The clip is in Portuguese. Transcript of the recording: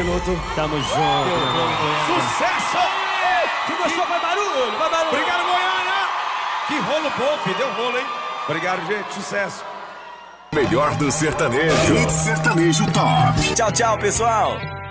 minuto. Tamo junto. Sucesso! Tu gostou? Vai barulho, vai barulho. Obrigado, Goiânia! Que rolo bom, filho. Deu rolo, hein? Obrigado, gente. Sucesso. Melhor do sertanejo. Hit Sertanejo Top. Tchau, tchau, pessoal.